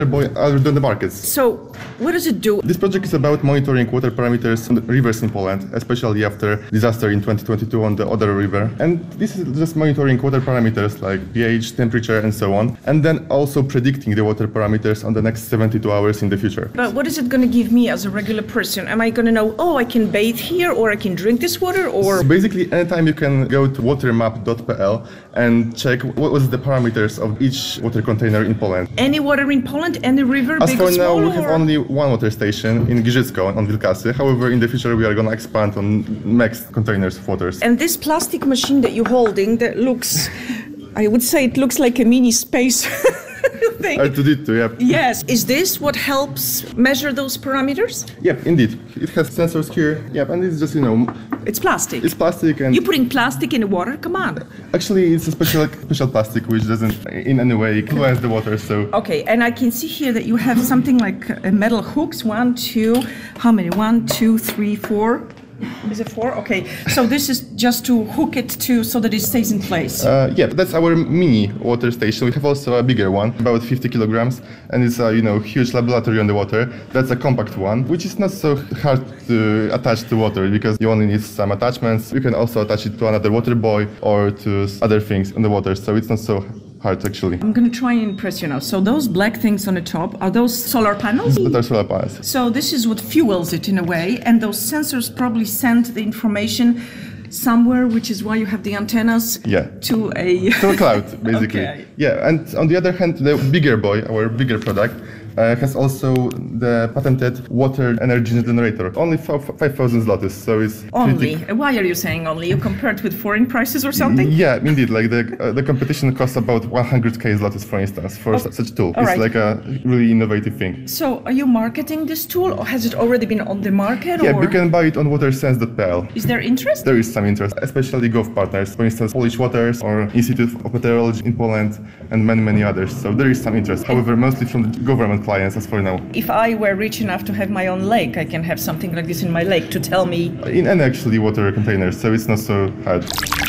Boy are on the markets. So, what does it do? This project is about monitoring water parameters on the rivers in Poland, especially after disaster in 2022 on the Oder River. And this is just monitoring water parameters like pH, temperature, and so on. And then also predicting the water parameters on the next 72 hours in the future. But what is it going to give me as a regular person? Am I going to know, oh, I can bathe here, or I can drink this water, or... So basically, anytime you can go to watermap.pl and check what was the parameters of each water container in Poland. Any water in Poland? Any river, As big for or small? now, we have only one water station in Giżycko on Wilkasy. However, in the future, we are going to expand on next containers of waters. And this plastic machine that you're holding, that looks, I would say it looks like a mini space thing. R2D2, yeah. Yes. Is this what helps measure those parameters? Yep, indeed. It has sensors here. Yep, and it's just, It's plastic. it's plastic and... You're putting plastic in the water? Come on. Actually, it's a special plastic which doesn't in any way influence the water, so... Okay, and I can see here that you have something like metal hooks. 1, 2, how many? 1, 2, 3, 4. Is it 4? Okay, so this is just to hook it to so that it stays in place. Yeah, that's our mini water station. We have also a bigger one, about 50 kilograms, and it's a huge laboratory on the water. That's a compact one, which is not so hard to attach to water because you only need some attachments. You can also attach it to another water buoy or to other things on the water, so it's not so hard actually. I'm going to try and impress you now. So those black things on the top, are those solar panels? That are solar panels. So this is what fuels it in a way, and those sensors probably send the information somewhere, which is why you have the antennas to a cloud, basically. Okay. Yeah, and on the other hand, the bigger boy, our bigger product, has also the patented water energy generator. Only 5,000 zlotys, so it's only. Why are you saying only? You compared with foreign prices or something? Yeah, indeed. Like the competition costs about 100k zlotys, for instance, for such a tool. It's like a really innovative thing. So, are you marketing this tool, or has it already been on the market? Yeah, you can buy it on watersense.pl. Is there interest? There is some interest, especially gov partners, for instance, Polish Waters or Institute of Meteorology in Poland, and many others. So there is some interest. However, mostly from the government clients as for now. If I were rich enough to have my own lake, I can have something like this in my lake to tell me... In any actually water containers, so it's not so hard.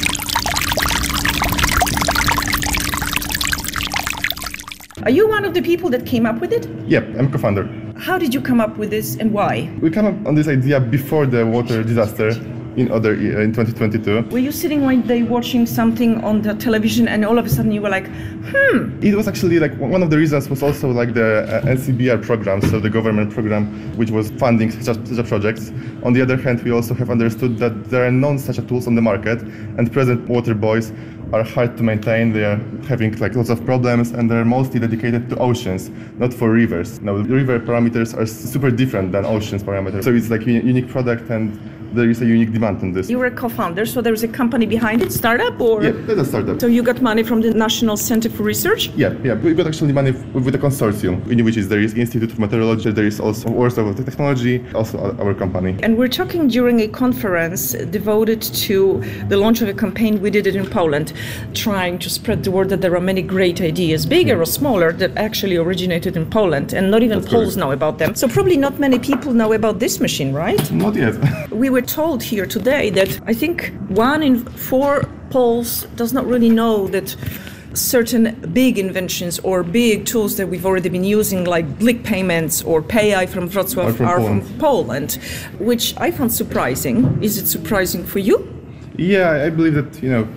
Are you one of the people that came up with it? Yep, I'm co-founder. How did you come up with this and why? We came up on this idea before the water disaster in 2022. Were you sitting one day watching something on the television and all of a sudden you were like, It was actually like one of the reasons was also like the NCBR program, so the government program which was funding such projects. On the other hand, we also have understood that there are no such tools on the market, and present water buoys are hard to maintain. They are having like lots of problems, and they're mostly dedicated to oceans, not for rivers. Now, the river parameters are super different than oceans parameters, so it's like a unique product, and there is a unique demand on this. You were a co-founder, so there's a company behind it, startup, or? Yeah, that's a startup. So you got money from the National Center for Research? Yeah, we got actually money with a consortium, in which there is Institute of Meteorology, there is also Warsaw of Technology, also our company. And we're talking during a conference devoted to the launch of a campaign. We did it in Poland, trying to spread the word that there are many great ideas, bigger or smaller, that actually originated in Poland, and not even Poles know about them. So probably not many people know about this machine, right? Not yet. We were told here today that I think 1 in 4 Poles does not really know that certain big inventions or big tools that we've already been using, like Blik payments or PayEye from Wrocław, are from Poland, which I found surprising. Is it surprising for you? Yeah, I believe that,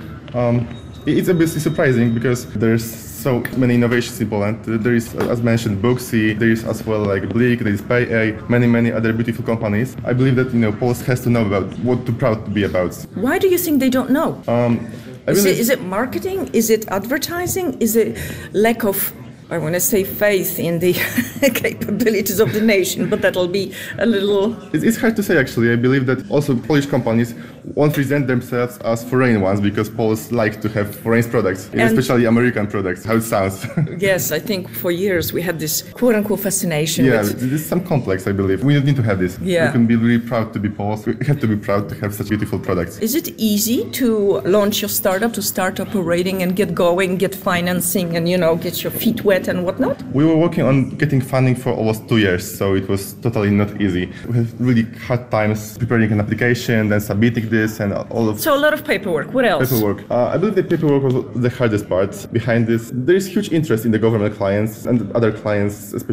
it's obviously surprising because there's so many innovations in Poland. There is, as mentioned, Booksy, there is as well like Blik, there is PayEye, many other beautiful companies. I believe that, Poles has to know about what to proud to be about. Why do you think they don't know? Is it marketing? Is it advertising? Is it lack of, I want to say, faith in the capabilities of the nation, but that'll be a little... It's hard to say, actually. I believe that also Polish companies won't present themselves as foreign ones, because Poles like to have foreign products, especially American products, how it sounds. Yes, I think for years we had this quote-unquote fascination. Yeah, there's some complex, I believe. We don't need to have this. Yeah. We can be really proud to be Poles. We have to be proud to have such beautiful products. Is it easy to launch your startup, to start operating and get going, get financing and, get your feet wet and whatnot? We were working on getting funding for almost 2 years, so it was totally not easy. We have really hard times preparing an application, then submitting this and all of... So a lot of paperwork. What else? Paperwork. I believe the paperwork was the hardest part behind this. There is huge interest in the government clients and other clients, especially